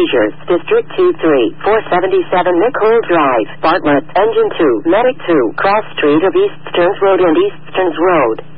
seizures. District 2-3, 477 Nicole Drive, Bartlett, Engine 2, Medic 2, Cross Street of East Stearns Road and East Stearns Road.